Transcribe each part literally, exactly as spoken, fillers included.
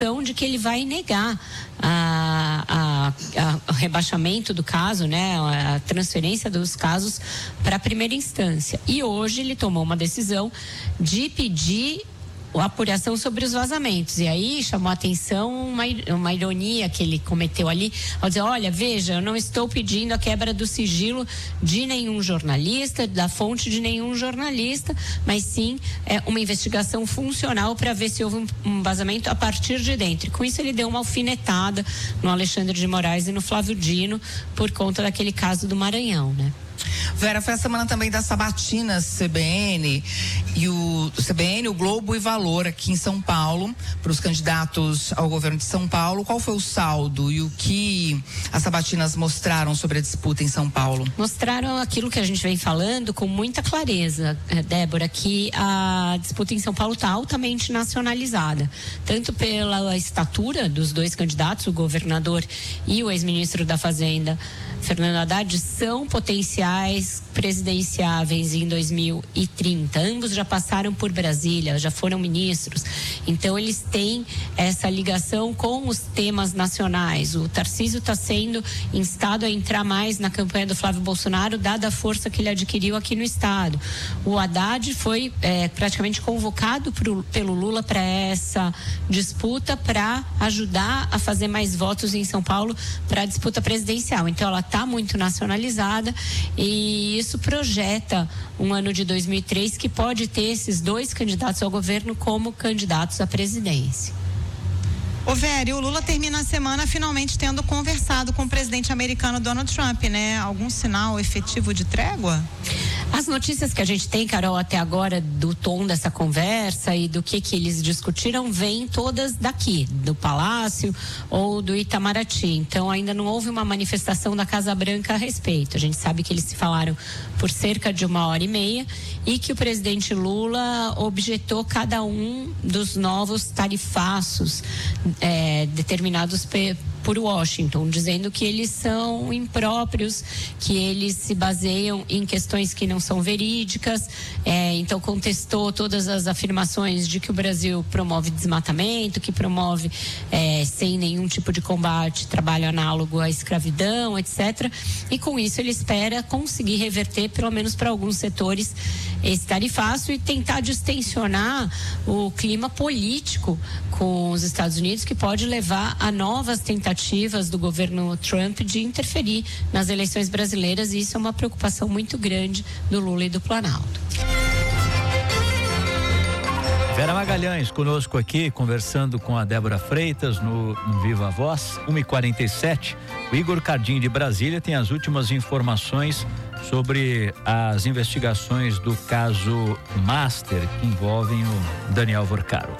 de que ele vai negar a, a, a, o rebaixamento do caso, né, a transferência dos casos para a primeira instância. E hoje ele tomou uma decisão de pedir a apuração sobre os vazamentos. E aí chamou a atenção uma, uma ironia que ele cometeu ali, ao dizer, olha, veja, eu não estou pedindo a quebra do sigilo de nenhum jornalista, da fonte de nenhum jornalista, mas sim é, uma investigação funcional para ver se houve um, um vazamento a partir de dentro. E com isso ele deu uma alfinetada no Alexandre de Moraes e no Flávio Dino por conta daquele caso do Maranhão, né? Vera, foi a semana também das sabatinas C B N e o C B N, o Globo e Valor aqui em São Paulo, para os candidatos ao governo de São Paulo. Qual foi o saldo e o que as sabatinas mostraram sobre a disputa em São Paulo? Mostraram aquilo que a gente vem falando com muita clareza, Débora, que a disputa em São Paulo está altamente nacionalizada, tanto pela estatura dos dois candidatos, o governador e o ex-ministro da Fazenda, Fernando Haddad, são potenciais presidenciáveis em dois mil e trinta. Ambos já passaram por Brasília, já foram ministros. Então, eles têm essa ligação com os temas nacionais. O Tarcísio está sendo instado a entrar mais na campanha do Flávio Bolsonaro, dada a força que ele adquiriu aqui no estado. O Haddad foi é, praticamente convocado pro, pelo Lula para essa disputa, para ajudar a fazer mais votos em São Paulo para a disputa presidencial. Então, ela está muito nacionalizada e isso projeta um ano de dois mil e três que pode ter esses dois candidatos ao governo como candidatos à presidência. Ô Vera, o Lula termina a semana finalmente tendo conversado com o presidente americano Donald Trump, né? Algum sinal efetivo de trégua? As notícias que a gente tem, Carol, até agora do tom dessa conversa e do que que eles discutiram vêm todas daqui, do Palácio ou do Itamaraty. Então ainda não houve uma manifestação da Casa Branca a respeito. A gente sabe que eles se falaram por cerca de uma hora e meia e que o presidente Lula objetou cada um dos novos tarifaços É, determinados pe, por Washington, dizendo que eles são impróprios, que eles se baseiam em questões que não são verídicas, é, então contestou todas as afirmações de que o Brasil promove desmatamento, que promove é, sem nenhum tipo de combate, trabalho análogo à escravidão, etcétera. E com isso ele espera conseguir reverter, pelo menos para alguns setores, esse tarifaço e tentar distensionar o clima político com os Estados Unidos, que pode levar a novas tentativas do governo Trump de interferir nas eleições brasileiras, e isso é uma preocupação muito grande do Lula e do Planalto. Vera Magalhães conosco aqui, conversando com a Débora Freitas no, no Viva Voz, uma e quarenta e sete. O Igor Cardim de Brasília tem as últimas informações sobre as investigações do caso Master, que envolvem o Daniel Vorcaro.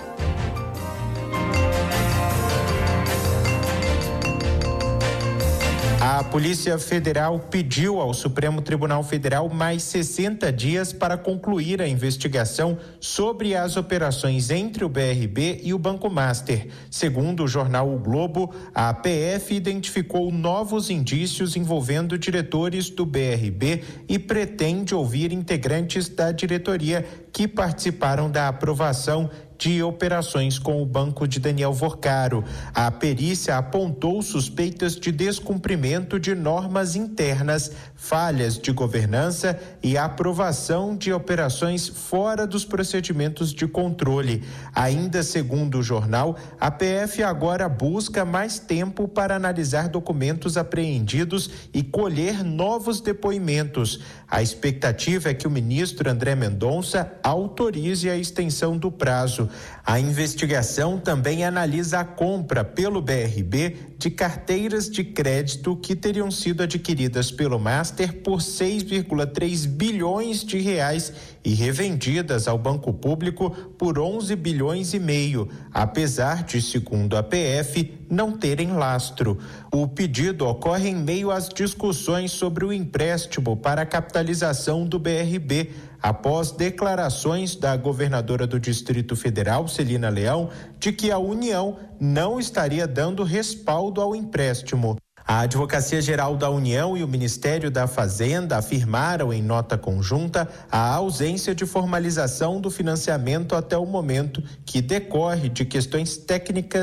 A Polícia Federal pediu ao Supremo Tribunal Federal mais sessenta dias para concluir a investigação sobre as operações entre o B R B e o Banco Master. Segundo o jornal O Globo, a P F identificou novos indícios envolvendo diretores do B R B e pretende ouvir integrantes da diretoria que participaram da aprovação de operações com o banco de Daniel Vorcaro. A perícia apontou suspeitas de descumprimento de normas internas, falhas de governança e aprovação de operações fora dos procedimentos de controle. Ainda segundo o jornal, a P F agora busca mais tempo para analisar documentos apreendidos e colher novos depoimentos. A expectativa é que o ministro André Mendonça autorize a extensão do prazo. A investigação também analisa a compra pelo B R B de carteiras de crédito que teriam sido adquiridas pelo Master por seis vírgula três bilhões de reais e revendidas ao banco público por onze bilhões e meio, apesar de, segundo a P F, não terem lastro. O pedido ocorre em meio às discussões sobre o empréstimo para a capitalização do B R B, após declarações da governadora do Distrito Federal, Celina Leão, de que a União não estaria dando respaldo ao empréstimo. A Advocacia Geral da União e o Ministério da Fazenda afirmaram em nota conjunta a ausência de formalização do financiamento até o momento, que decorre de questões técnicas